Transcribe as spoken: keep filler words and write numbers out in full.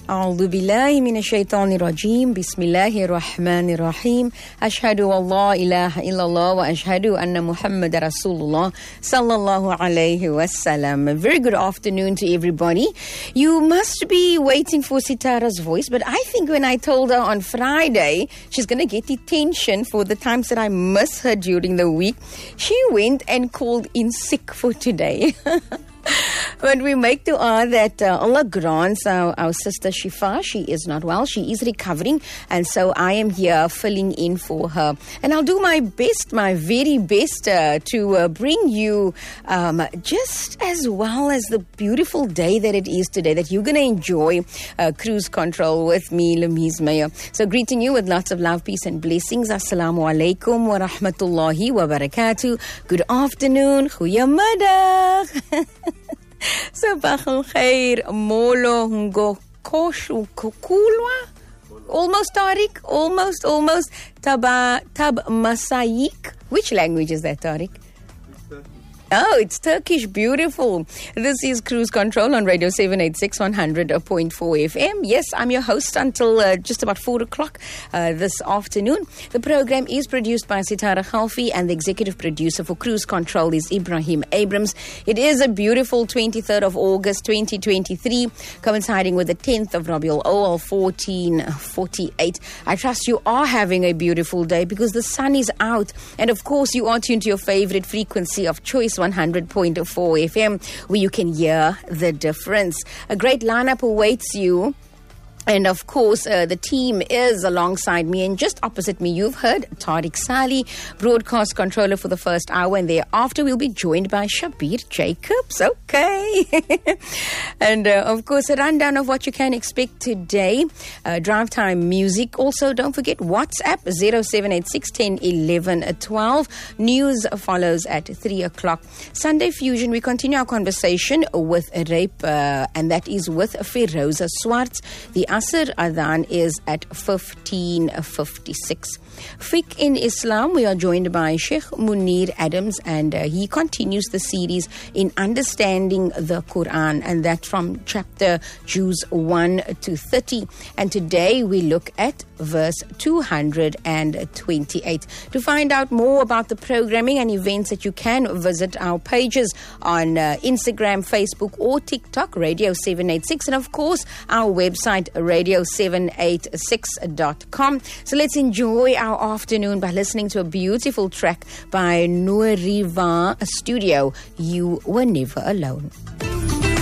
أعوذ بالله من الشيطان الرجيم بسم الله الرحمن الرحيم أشهد أن لا إله إلا الله وأشهد أن محمد رسول الله صلى الله عليه وسلم. A very good afternoon to everybody. You must be waiting for Sitara's voice, but I think when I told her on Friday she's going to get detention for the times that I miss her during the week, she went and called in sick for today. But we make dua that uh, Allah grants our, our sister Shifa. She is not well. She is recovering. And so I am here filling in for her. And I'll do my best, my very best uh, to uh, bring you um, just as well as the beautiful day that it is today, that you're going to enjoy uh, Cruise Control with me, Lamise Meyer. So greeting you with lots of love, peace and blessings. Assalamu alaikum wa rahmatullahi wa barakatuh. Good afternoon. Goeiemiddag. Sabah al-khair, molo ngo koshu kukulwa. Almost Tariq, almost, almost. Taba, tab masayik. Which language is that, Tariq? Oh, it's Turkish. Beautiful. This is Cruise Control on Radio seven eighty-six, one hundred point four F M. Yes, I'm your host until uh, just about four o'clock uh, this afternoon. The program is produced by Sitara Khalfi, and the executive producer for Cruise Control is Ibrahim Abrams. It is a beautiful twenty-third of August twenty twenty-three, coinciding with the tenth of Rabiul Awal fourteen forty-eight. I trust you are having a beautiful day because the sun is out, and of course you are tuned to your favorite frequency of choice, one hundred point four F M, where you can hear the difference. A great lineup awaits you. And of course, uh, the team is alongside me, and just opposite me, you've heard Tariq Sali, broadcast controller for the first hour, and thereafter we'll be joined by Shabir Jacobs. Okay. And uh, of course, a rundown of what you can expect today. Uh, drive time music. Also, don't forget WhatsApp zero seven eight six, one zero, eleven, twelve. News follows at three o'clock. Sunday Fusion, we continue our conversation with rape, uh, and that is with Feroza Swartz. The Asr Adhan is at fifteen fifty-six. Fiqh in Islam, we are joined by Sheikh Munir Adams, and uh, he continues the series in understanding the Quran, and that from chapter Juz one to thirty. And today we look at verse two hundred twenty-eight. To find out more about the programming and events, that you can visit our pages on uh, Instagram, Facebook or TikTok, Radio seven eighty-six, and of course our website, radio seven eighty-six dot com. So let's enjoy our afternoon by listening to a beautiful track by Nooriva Studio, You Were Never Alone.